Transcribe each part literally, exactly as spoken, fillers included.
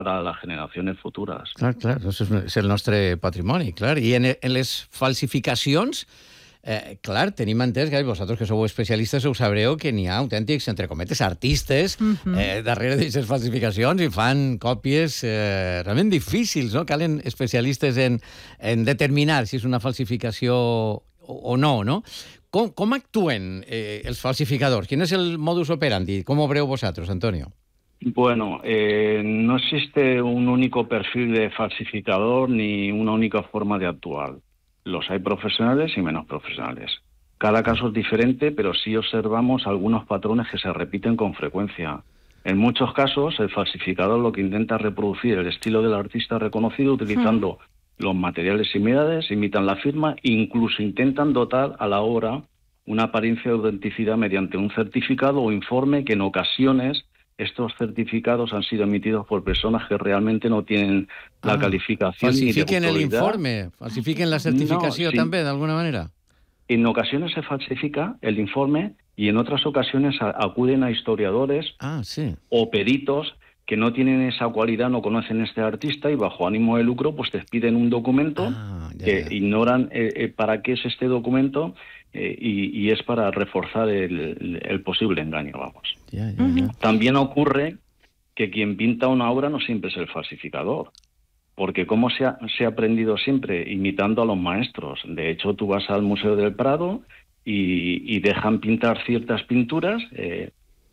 para les generacions futures. Clar, clar, això és el nostre patrimoni, clar. I en, en les falsificacions, eh, clar, tenim entès que vosaltres que sou especialistes ho sabreu que n'hi ha autèntics, entre cometes, artistes uh-huh. eh, darrere d'aquestes falsificacions i fan còpies eh, realment difícils, no? Calen especialistes en, en determinar si és una falsificació o, o no, no? Com, com actuen eh, els falsificadors? Quin és el modus operandi? Com ho veureu vosaltres, Antonio? Bueno, eh, no existe un único perfil de falsificador ni una única forma de actuar. Los hay profesionales y menos profesionales. Cada caso es diferente, pero sí observamos algunos patrones que se repiten con frecuencia. En muchos casos, el falsificador lo que intenta es reproducir el estilo del artista reconocido utilizando mm. los materiales similares, imitan la firma e incluso intentan dotar a la obra una apariencia de autenticidad mediante un certificado o informe que en ocasiones estos certificados han sido emitidos por personas que realmente no tienen la ah, calificación. Falsifiquen el informe, falsifiquen la certificación no, sí. también, de alguna manera. En ocasiones se falsifica el informe y en otras ocasiones a, acuden a historiadores ah, sí. o peritos que no tienen esa cualidad, no conocen a este artista y bajo ánimo de lucro pues te piden un documento ah, ya, que ya. ignoran eh, eh, para qué es este documento eh, y, y es para reforzar el, el posible engaño, vamos. Ya, ya, ya. También ocurre que quien pinta una obra no siempre es el falsificador, porque como se ha, se ha aprendido siempre imitando a los maestros. De hecho, tú vas al Museo del Prado y, y dejan pintar ciertas pinturas. Eh,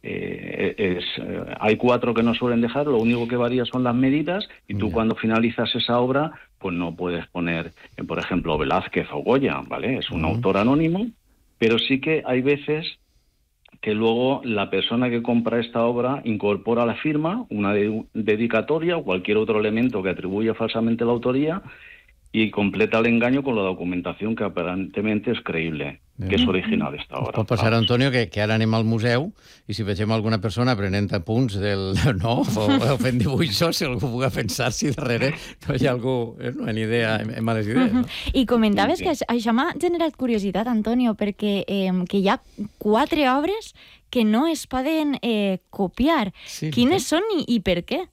eh, es, eh, hay cuatro que no suelen dejar, lo único que varía son las medidas y tú yeah. cuando finalizas esa obra, pues no puedes poner, eh, por ejemplo, Velázquez o Goya, ¿vale? Es un uh-huh. autor anónimo, pero sí que hay veces que luego la persona que compra esta obra incorpora la firma, una de- dedicatoria o cualquier otro elemento que atribuya falsamente la autoría y completa el engaño con la documentación que aparentemente és creïble, que és original d'esta obra. Pot passar, Antonio, que, que ara anem al museu i si vegem alguna persona prenent apunts del, no, o, o fent dibuixos, si algú pugui pensar si darrere no hi ha algú, eh, no, en idea, en, en males idees. No? I comentaves que això m'ha generat curiositat, Antonio, perquè eh, que hi ha quatre obres que no es poden eh, copiar. Sí, Quines sí. són i, i per què?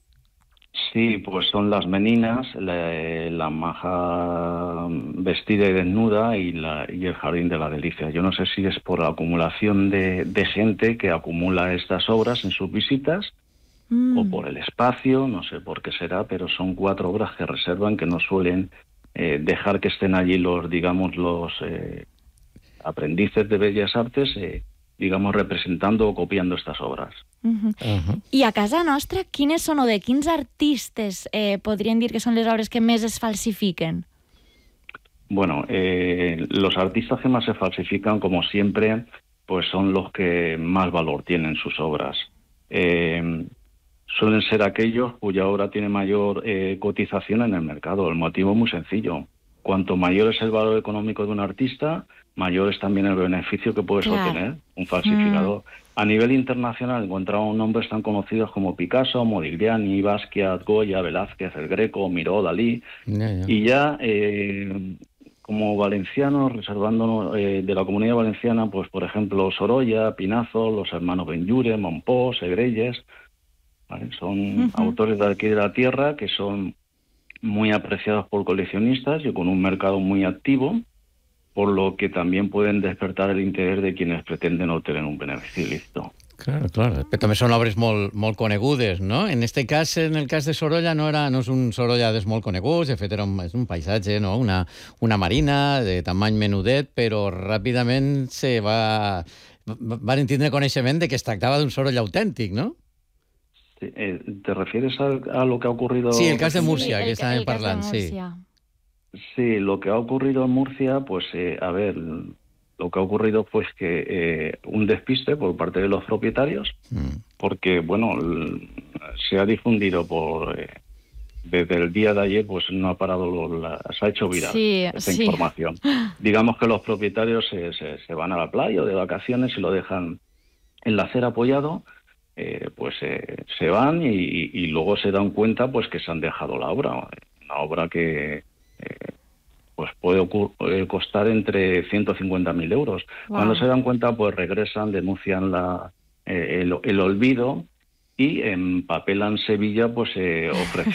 Sí, pues son las meninas, la, la maja vestida y desnuda y, la, y el jardín de la delicia. Yo no sé si es por la acumulación de, de gente que acumula estas obras en sus visitas mm. o por el espacio, no sé por qué será, pero son cuatro obras que reservan, que no suelen eh, dejar que estén allí los, digamos, los eh, aprendices de Bellas Artes, eh, digamos, representando o copiando estas obras. Uh-huh. Uh-huh. I a casa nostra, quines són o de quins artistes eh, podríem dir que són les obres que més es falsifiquen? Bueno, eh, los artistas que más se falsifican, como siempre, pues son los que más valor tienen sus obras. Eh, suelen ser aquellos cuya obra tiene mayor eh, cotización en el mercado. El motivo es muy sencillo. Cuanto mayor es el valor económico de un artista, mayor es también el beneficio que puedes claro. obtener un falsificador. Mm. A nivel internacional encontramos nombres tan conocidos como Picasso, Modigliani, Basquiat, Goya, Velázquez, El Greco, Miró, Dalí. Yeah, yeah. Y ya eh, como valencianos, reservándonos eh, de la comunidad valenciana, pues por ejemplo Sorolla, Pinazo, los hermanos Benlliure, Montpó, Segrelles, ¿vale? Son uh-huh. autores de aquí de la tierra que son muy apreciados por coleccionistas y con un mercado muy activo, por lo que también pueden despertar el interés de quienes pretenden obtener un beneficio ilícito. Claro, claro. Però també són obres molt, molt conegudes, no? En este cas, en el cas de Sorolla, no, era, no és un Sorolla dels molt coneguts, de fet era un, és un paisatge, no? Una, una marina de tamany menudet, però ràpidament se va, van tindre coneixement de que es tractava d'un Sorolla autèntic, no? Sí, eh, ¿te refieres a, a lo que ha ocurrido? Sí, el cas de Múrcia, sí, que estàvem parlant, sí. Sí, lo que ha ocurrido en Murcia, pues, eh, a ver, lo que ha ocurrido pues que eh, un despiste por parte de los propietarios, mm. porque, bueno, l- se ha difundido por... Eh, desde el día de ayer, pues no ha parado, lo, la, se ha hecho viral sí, esta sí. información. Digamos que los propietarios se, se, se van a la playa o de vacaciones y lo dejan en la acera apoyado, eh, pues eh, se van y, y luego se dan cuenta pues que se han dejado la obra. Una obra que... Eh, pues puede ocur- eh, costar entre ciento cincuenta mil euros. Wow. Cuando se dan cuenta, pues regresan, denuncian la, eh, el, el olvido y en Papela en Sevilla pues se ofreció